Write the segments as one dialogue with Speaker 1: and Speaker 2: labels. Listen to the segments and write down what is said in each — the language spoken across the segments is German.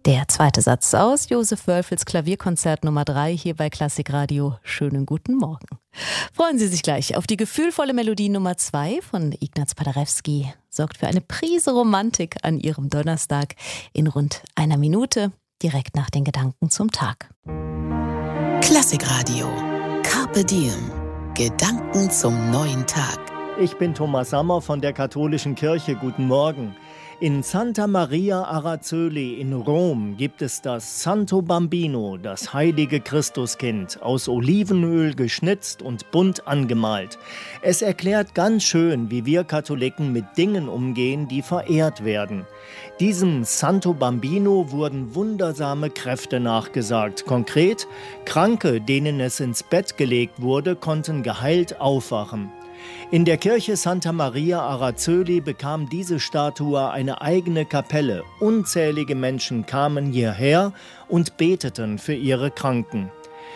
Speaker 1: Der zweite Satz aus Josef Wölfels Klavierkonzert Nummer 3 hier bei Klassikradio. Schönen guten Morgen. Freuen Sie sich gleich auf die gefühlvolle Melodie Nummer 2 von Ignaz Paderewski. Sorgt für eine Prise Romantik an Ihrem Donnerstag in rund einer Minute, direkt nach den Gedanken zum Tag.
Speaker 2: Klassikradio. Carpe Diem. Gedanken zum neuen Tag.
Speaker 3: Ich bin Thomas Sammer von der Katholischen Kirche. Guten Morgen. In Santa Maria Aracoeli in Rom gibt es das Santo Bambino, das heilige Christuskind, aus Olivenöl geschnitzt und bunt angemalt. Es erklärt ganz schön, wie wir Katholiken mit Dingen umgehen, die verehrt werden. Diesem Santo Bambino wurden wundersame Kräfte nachgesagt. Konkret, Kranke, denen es ins Bett gelegt wurde, konnten geheilt aufwachen. In der Kirche Santa Maria Aracoeli bekam diese Statue eine eigene Kapelle. Unzählige Menschen kamen hierher und beteten für ihre Kranken.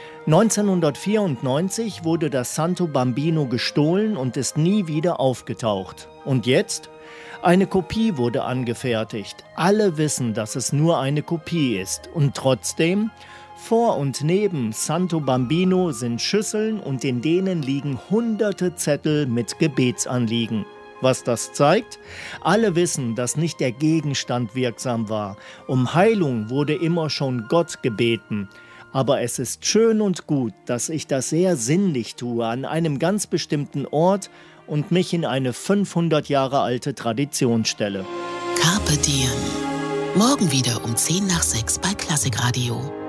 Speaker 3: 1994 wurde das Santo Bambino gestohlen und ist nie wieder aufgetaucht. Und jetzt? Eine Kopie wurde angefertigt. Alle wissen, dass es nur eine Kopie ist. Und trotzdem? Vor und neben Santo Bambino sind Schüsseln und in denen liegen hunderte Zettel mit Gebetsanliegen. Was das zeigt? Alle wissen, dass nicht der Gegenstand wirksam war. Um Heilung wurde immer schon Gott gebeten. Aber es ist schön und gut, dass ich das sehr sinnlich tue an einem ganz bestimmten Ort und mich in eine 500 Jahre alte Tradition stelle.
Speaker 2: Carpe Diem. Morgen wieder um 5:50 bei Klassikradio.